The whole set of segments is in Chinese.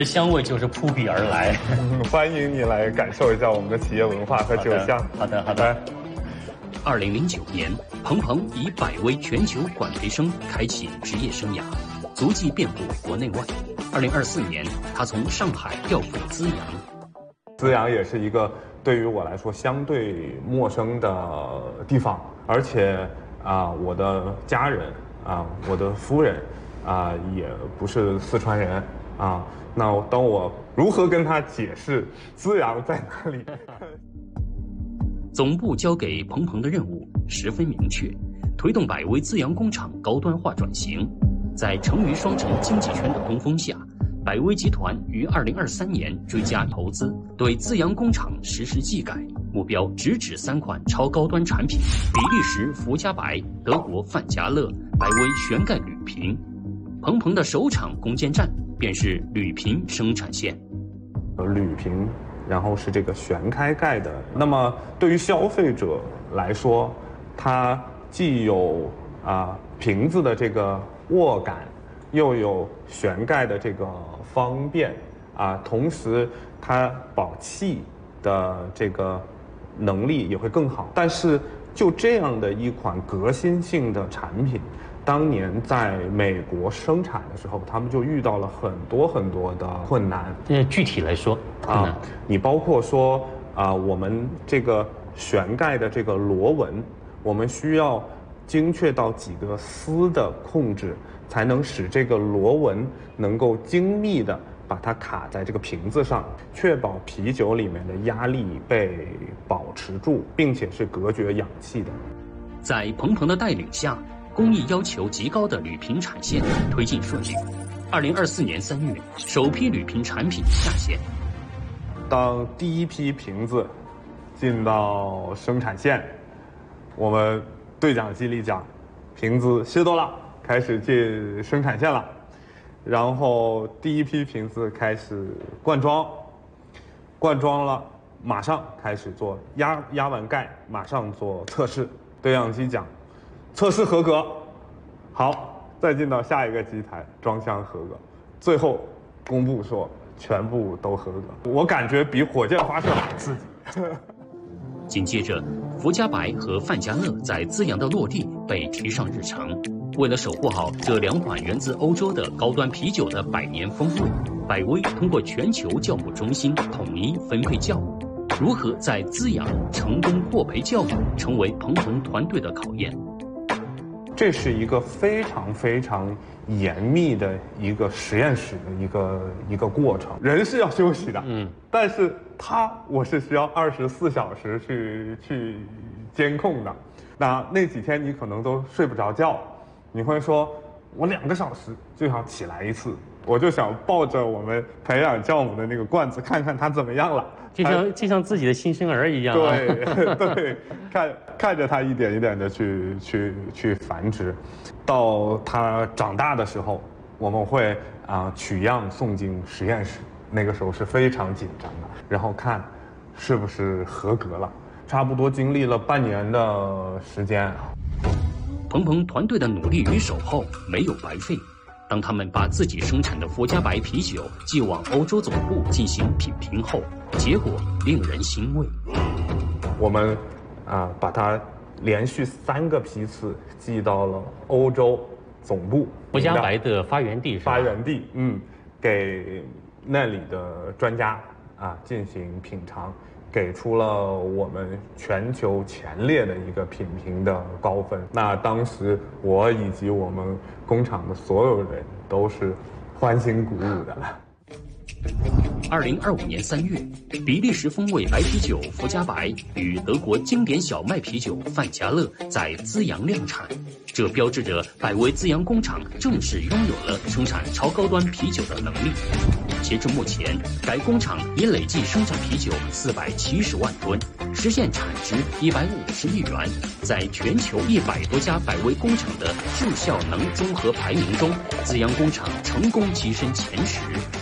香味就是扑鼻而来。 欢迎你来感受一下我们的企业文化和酒香。 好的，好的。 2009年，鹏鹏以百威全球管培生开启职业生涯，足迹遍布国内外。2024年，他从上海调赴资阳。 资阳也是一个对于我来说相对陌生的地方，而且我的家人我的夫人也不是四川人那当我如何跟他解释资阳在哪里？ 总部交给鹏鹏的任务十分明确，推动百威资阳工厂高端化转型。在成渝双城经济圈的东风下，百威集团于2023年追加投资，对资阳工厂实施技改，目标直指3款超高端产品：比利时福加白、德国范加勒、百威旋盖铝瓶。鹏鹏的首场攻坚战便是铝瓶生产线。 铝瓶。然后是这个旋开盖的，那么对于消费者来说，它既有瓶子的这个握感，又有旋盖的这个方便同时它保气的这个能力也会更好。但是就这样的一款革新性的产品，当年在美国生产的时候，他们就遇到了很多的困难。 具体来说， 你包括说我们这个旋盖的这个螺纹，我们需要精确到几个丝的控制，才能使这个螺纹能够精密的把它卡在这个瓶子上，确保啤酒里面的压力被保持住，并且是隔绝氧气的。 在鹏鹏的带领下，工艺要求极高的铝瓶产线推进顺利。2024年3月，首批铝瓶产品下线。 当第一批瓶子进到生产线，我们对讲机里讲，瓶子吸多了，开始进生产线了。然后第一批瓶子开始灌装，灌装了，马上开始做压完盖，马上做测试。对讲机讲，测试合格，好，再进到下一个机台，装箱合格，最后公布说全部都合格。我感觉比火箭发射还刺激。 紧接着，福加白和范加勒在资阳的落地被提上日程。为了守护好这2款源自欧洲的高端啤酒的100年风味，百威通过全球酵母中心统一分配酵母。如何在资阳成功获配酵母，成为鹏鹏团队的考验。 这是一个非常严密的一个实验室的一个过程。人是要休息的，但是我是需要24小时去监控的。那几天你可能都睡不着觉，你会说，我2个小时就想起来一次，我就想抱着我们培养酵母的那个罐子，看看它怎么样了。 就像自己的新生儿一样。 对，看着它一点一点的去繁殖，到它长大的时候，我们会取样送进实验室，那个时候是非常紧张的，然后看是不是合格了。差不多经历了半年的时间。 鹏鹏团队的努力与守候没有白费。当他们把自己生产的福加白啤酒寄往欧洲总部进行品评后，结果令人欣慰。 我们把它连续3个批次寄到了欧洲总部， 福加白的发源地是吧？ 发源地，给那里的专家进行品尝，给出了我们全球前列的一个品评的高分。那当时我以及我们工厂的所有人都是欢欣鼓舞的。 2025年3月，比利时风味白啤酒福加白与德国经典小麦啤酒范加勒在资阳量产，这标志着百威资阳工厂正式拥有了生产超高端啤酒的能力。截至目前，该工厂已累计生产啤酒470万吨，实现产值150亿元，在全球100多家百威工厂的质效能综合排名中，资阳工厂成功跻身前10。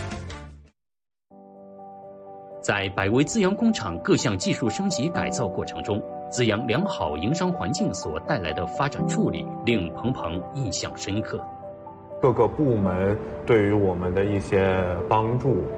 在百威资阳工厂各项技术升级改造过程中，资阳良好营商环境所带来的发展助力，令鹏鹏印象深刻。 各个部门对于我们的一些帮助